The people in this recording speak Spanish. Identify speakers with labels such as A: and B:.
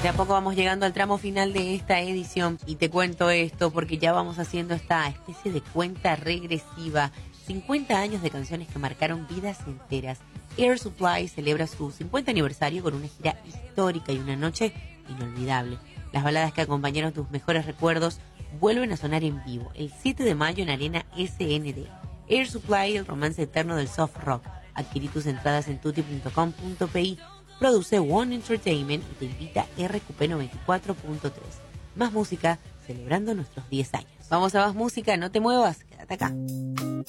A: De a poco vamos llegando al tramo final de esta edición y te cuento esto porque ya vamos haciendo esta especie de cuenta regresiva. 50 años de canciones que marcaron vidas enteras. Air Supply celebra su 50 aniversario con una gira histórica y una noche inolvidable. Las baladas que acompañaron tus mejores recuerdos vuelven a sonar en vivo el 7 de mayo en Arena SND. Air Supply, el romance eterno del soft rock. Adquirí tus entradas en tutti.com.pi. Produce One Entertainment y te invita RQP 94.3. Más música celebrando nuestros 10 años. Vamos a más música, no te muevas, quédate acá.